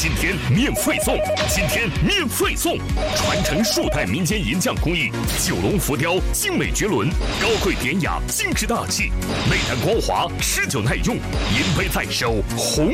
今天免费送，今天免费送！传承数代民间银匠工艺，九龙浮雕精美绝伦，高贵典雅，精致大气，内胆光滑，持久耐用，银杯在手，红。